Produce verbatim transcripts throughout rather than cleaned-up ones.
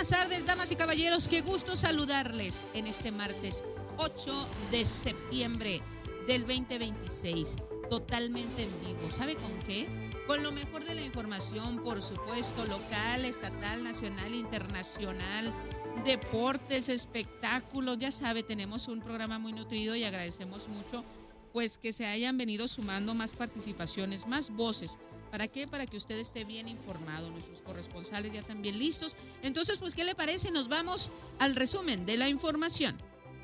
buenas tardes, damas y caballeros. Qué gusto saludarles en este martes ocho de septiembre del veinte veintiséis. Totalmente en vivo. ¿Sabe con qué? Con lo mejor de la información, por supuesto, local, estatal, nacional, internacional, deportes, espectáculos. Ya sabe, tenemos un programa muy nutrido y agradecemos mucho pues que se hayan venido sumando más participaciones, más voces. ¿Para qué? Para que usted esté bien informado. Nuestros corresponsales ya están bien listos. Entonces, pues, ¿qué le parece? Nos vamos al resumen de la información.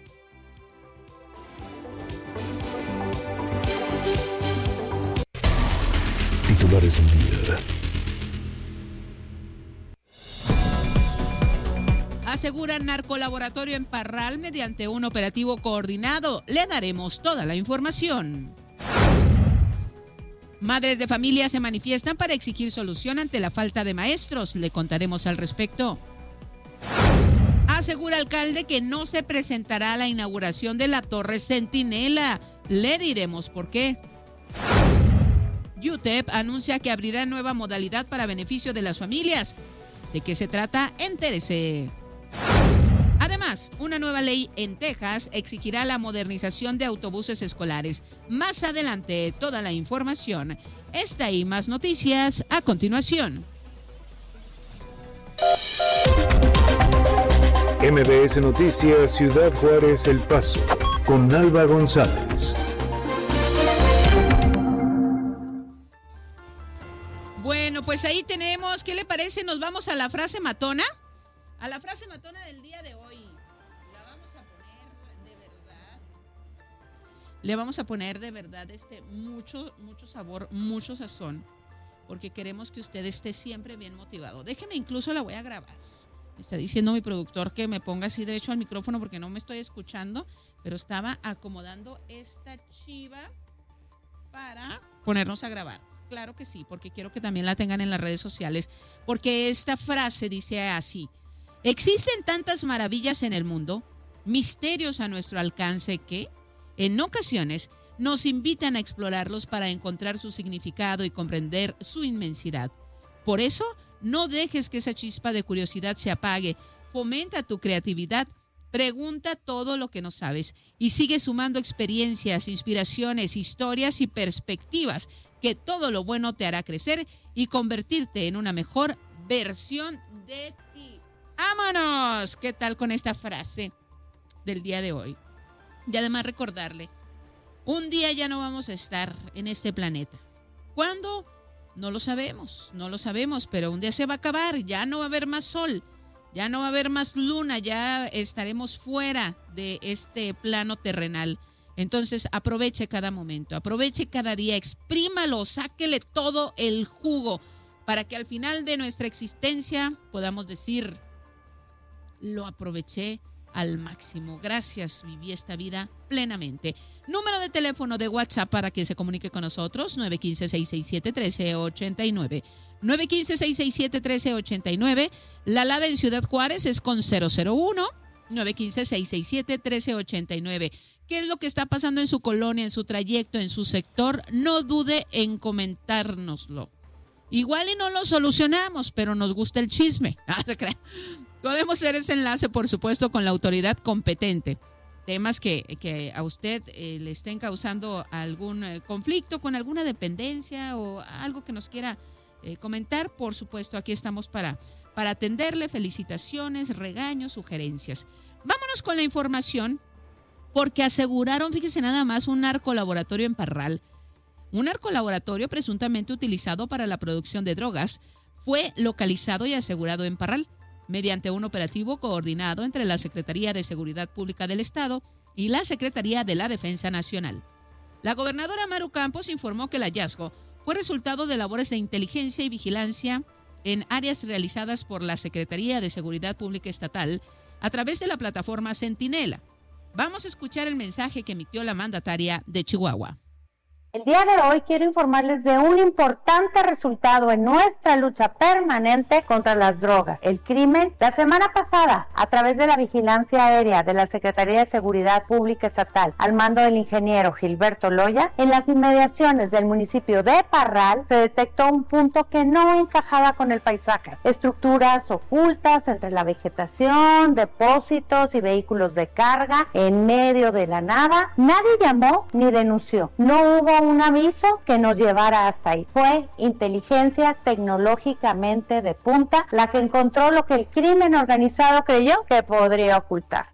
Titulares del día. Aseguran narcolaboratorio en Parral mediante un operativo coordinado. Le daremos toda la información. Madres de familia se manifiestan para exigir solución ante la falta de maestros. Le contaremos al respecto. Asegura alcalde que no se presentará a la inauguración de la Torre Centinela. Le diremos por qué. U T E P anuncia que abrirá nueva modalidad para beneficio de las familias. ¿De qué se trata? Entérese. Además, una nueva ley en Texas exigirá la modernización de autobuses escolares. Más adelante, toda la información. Esta y más noticias a continuación. M B S Noticias, Ciudad Juárez, El Paso, con Alba González. Bueno, pues ahí tenemos, ¿qué le parece? Nos vamos a la frase matona. A la frase matona del día de hoy. La vamos a poner de verdad. Le vamos a poner de verdad este mucho, mucho sabor, mucho sazón. Porque queremos que usted esté siempre bien motivado. Déjeme, incluso la voy a grabar. Me está diciendo mi productor que me ponga así derecho al micrófono porque no me estoy escuchando. Pero estaba acomodando esta chiva para ponernos a grabar. Claro que sí, porque quiero que también la tengan en las redes sociales. Porque esta frase dice así. Existen tantas maravillas en el mundo, misterios a nuestro alcance que, en ocasiones, nos invitan a explorarlos para encontrar su significado y comprender su inmensidad. Por eso, no dejes que esa chispa de curiosidad se apague. Fomenta tu creatividad, pregunta todo lo que no sabes y sigue sumando experiencias, inspiraciones, historias y perspectivas, que todo lo bueno te hará crecer y convertirte en una mejor versión de ti. ¡Vámonos! ¿Qué tal con esta frase del día de hoy? Y además recordarle, un día ya no vamos a estar en este planeta. ¿Cuándo? No lo sabemos, no lo sabemos, pero un día se va a acabar, ya no va a haber más sol, ya no va a haber más luna, ya estaremos fuera de este plano terrenal. Entonces aproveche cada momento, aproveche cada día, exprímalo, sáquele todo el jugo para que al final de nuestra existencia podamos decir, lo aproveché al máximo. Gracias, viví esta vida plenamente. Número de teléfono de WhatsApp para que se comunique con nosotros, nueve uno cinco, seis seis siete, uno tres ocho nueve. nueve uno cinco, seis seis siete, uno tres ocho nueve. La Lada en Ciudad Juárez es con cero cero uno, nueve uno cinco, seis seis siete, uno tres ocho nueve. ¿Qué es lo que está pasando en su colonia, en su trayecto, en su sector? No dude en comentárnoslo. Igual y no lo solucionamos, pero nos gusta el chisme. Ah, se cree. Podemos hacer ese enlace, por supuesto, con la autoridad competente. Temas que, que a usted eh, le estén causando algún eh, conflicto con alguna dependencia o algo que nos quiera eh, comentar, por supuesto, aquí estamos para, para atenderle. Felicitaciones, regaños, sugerencias. Vámonos con la información, porque aseguraron, fíjese nada más, un narcolaboratorio en Parral. Un narcolaboratorio presuntamente utilizado para la producción de drogas fue localizado y asegurado en Parral, mediante un operativo coordinado entre la Secretaría de Seguridad Pública del Estado y la Secretaría de la Defensa Nacional. La gobernadora Maru Campos informó que el hallazgo fue resultado de labores de inteligencia y vigilancia en áreas realizadas por la Secretaría de Seguridad Pública Estatal a través de la plataforma Centinela. Vamos a escuchar el mensaje que emitió la mandataria de Chihuahua. El día de hoy quiero informarles de un importante resultado en nuestra lucha permanente contra las drogas, el crimen. La semana pasada, a través de la vigilancia aérea de la Secretaría de Seguridad Pública Estatal, al mando del ingeniero Gilberto Loya, en las inmediaciones del municipio de Parral, se detectó un punto que no encajaba con el paisaje. Estructuras ocultas entre la vegetación, depósitos y vehículos de carga en medio de la nada. Nadie llamó ni denunció. No hubo un aviso que nos llevara hasta ahí. Fue inteligencia tecnológicamente de punta la que encontró lo que el crimen organizado creyó que podría ocultar.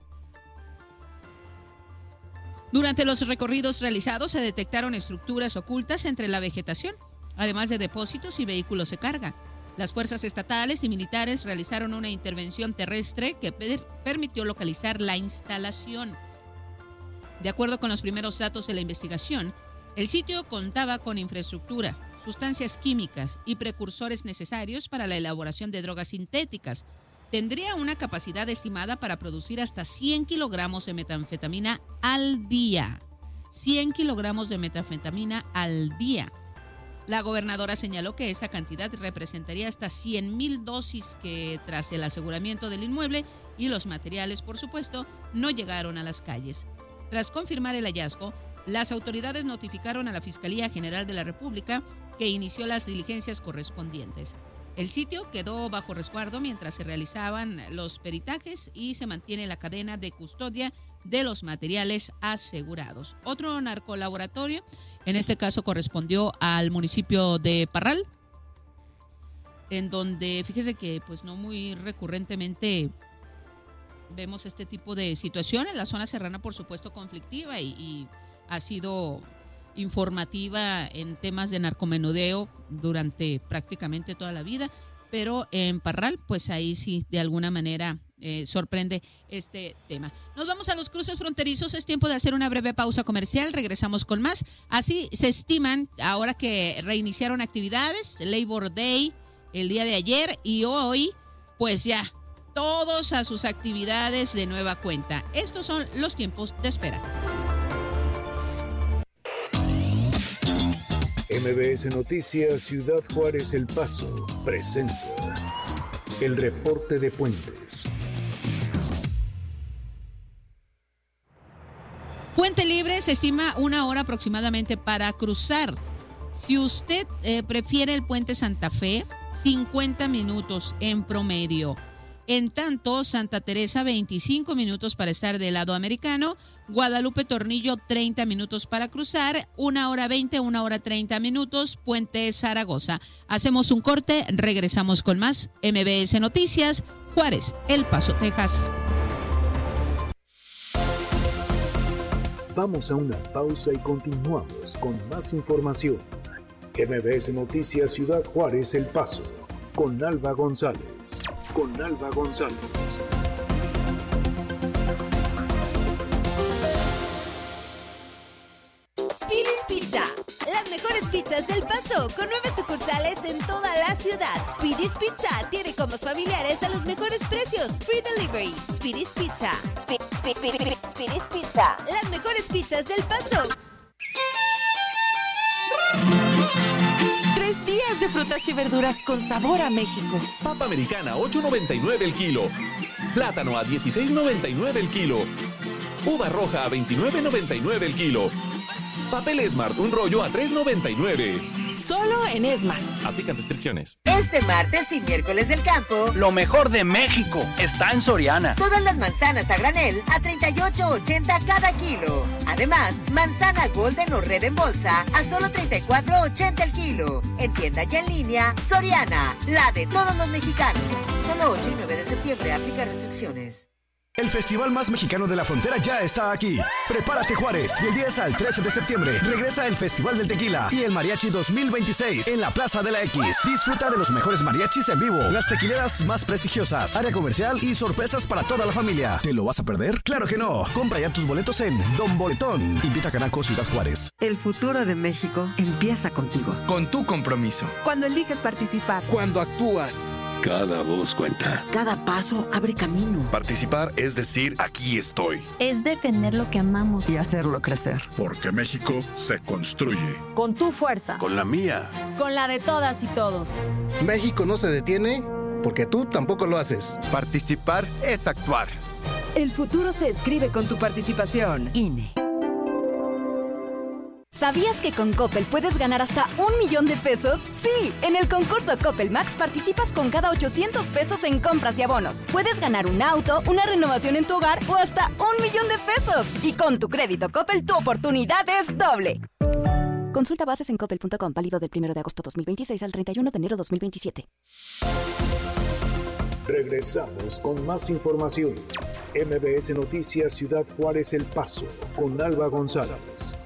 Durante los recorridos realizados se detectaron estructuras ocultas entre la vegetación, además de depósitos y vehículos de carga. Las fuerzas estatales y militares realizaron una intervención terrestre que per- permitió localizar la instalación. De acuerdo con los primeros datos de la investigación, el sitio contaba con infraestructura, sustancias químicas y precursores necesarios para la elaboración de drogas sintéticas. Tendría una capacidad estimada para producir hasta cien kilogramos de metanfetamina al día. cien kilogramos de metanfetamina al día. La gobernadora señaló que esta cantidad representaría hasta cien mil dosis que, tras el aseguramiento del inmueble y los materiales, por supuesto, no llegaron a las calles. Tras confirmar el hallazgo, las autoridades notificaron a la Fiscalía General de la República, que inició las diligencias correspondientes. El sitio quedó bajo resguardo mientras se realizaban los peritajes y se mantiene la cadena de custodia de los materiales asegurados. Otro narcolaboratorio, en este caso correspondió al municipio de Parral, en donde fíjese que pues no muy recurrentemente vemos este tipo de situaciones. La zona serrana, por supuesto, conflictiva y, y ha sido informativa en temas de narcomenudeo durante prácticamente toda la vida, pero en Parral, pues ahí sí, de alguna manera eh, sorprende este tema. Nos vamos a los cruces fronterizos, es tiempo de hacer una breve pausa comercial, regresamos con más. Así se estiman, ahora que reiniciaron actividades, Labor Day el día de ayer y hoy, pues ya, todos a sus actividades de nueva cuenta. Estos son los tiempos de espera. M B S Noticias Ciudad Juárez El Paso presenta el reporte de Puentes. Puente Libre se estima una hora aproximadamente para cruzar. Si usted eh, prefiere el Puente Santa Fe, cincuenta minutos en promedio. En tanto, Santa Teresa, veinticinco minutos para estar del lado americano. Guadalupe Tornillo, treinta minutos para cruzar. Una hora veinte, una hora treinta minutos. Puente Zaragoza. Hacemos un corte, regresamos con más. M B S Noticias, Juárez, El Paso, Texas. Vamos a una pausa y continuamos con más información. M B S Noticias Ciudad Juárez El Paso, con Alba González. Con Alba González. Speedy's Pizza, las mejores pizzas del Paso, con nueve sucursales en toda la ciudad. Speedy's Pizza tiene combos familiares a los mejores precios. Free delivery. Speedy's Pizza. Spe- Spe- Spe- Speedy's Pizza, las mejores pizzas del Paso. Tres días de frutas y verduras con sabor a México. Papa americana, ocho noventa y nueve el kilo. Plátano a dieciséis noventa y nueve el kilo. Uva roja a veintinueve noventa y nueve el kilo. Papel Smart, un rollo a tres noventa y nueve. Solo en Smart. Aplican restricciones. Este martes y miércoles del campo, lo mejor de México está en Soriana. Todas las manzanas a granel a treinta y ocho ochenta cada kilo. Además, manzana Golden o Red en bolsa a solo treinta y cuatro ochenta el kilo. En tienda y en línea, Soriana, la de todos los mexicanos. Solo ocho y nueve de septiembre, aplica restricciones. El festival más mexicano de la frontera ya está aquí. Prepárate, Juárez. Del diez al trece de septiembre regresa el Festival del Tequila y el Mariachi dos mil veintiséis en la Plaza de la X. Disfruta de los mejores mariachis en vivo, las tequileras más prestigiosas, área comercial y sorpresas para toda la familia. ¿Te lo vas a perder? ¡Claro que no! Compra ya tus boletos en Don Boletón. Invita a Canaco Ciudad Juárez. El futuro de México empieza contigo. Con tu compromiso. Cuando eliges participar. Cuando actúas. Cada voz cuenta. Cada paso abre camino. Participar es decir, aquí estoy. Es defender lo que amamos y hacerlo crecer. Porque México se construye. Con tu fuerza. Con la mía. Con la de todas y todos. México no se detiene porque tú tampoco lo haces. Participar es actuar. El futuro se escribe con tu participación. I N E. ¿Sabías que con Coppel puedes ganar hasta un millón de pesos? Sí, en el concurso Coppel Max participas con cada ochocientos pesos en compras y abonos. Puedes ganar un auto, una renovación en tu hogar o hasta un millón de pesos. Y con tu crédito Coppel, tu oportunidad es doble. Consulta bases en coppel punto com, válido del primero de agosto dos mil veintiséis al treinta y uno de enero dos mil veintisiete. Regresamos con más información. M B S Noticias Ciudad Juárez El Paso, con Alba González.